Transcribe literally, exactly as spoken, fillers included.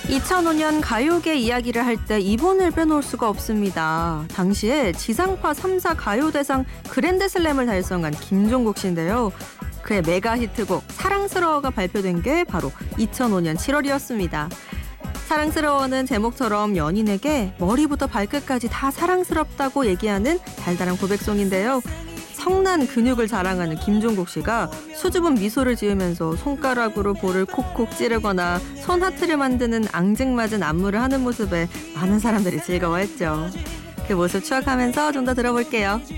이천오 년 가요계 이야기를 할 때 이분을 빼놓을 수가 없습니다. 당시에 지상파 삼 사 가요대상 그랜드슬램을 달성한 김종국 씨인데요. 그의 메가 히트곡 사랑스러워가 발표된 게 바로 이천오 년 칠월이었습니다. 사랑스러워는 제목처럼 연인에게 머리부터 발끝까지 다 사랑스럽다고 얘기하는 달달한 고백송인데요. 성난 근육을 자랑하는 김종국 씨가 수줍은 미소를 지으면서 손가락으로 볼을 콕콕 찌르거나 손 하트를 만드는 앙증맞은 안무를 하는 모습에 많은 사람들이 즐거워했죠. 그 모습 추억하면서 좀 더 들어볼게요.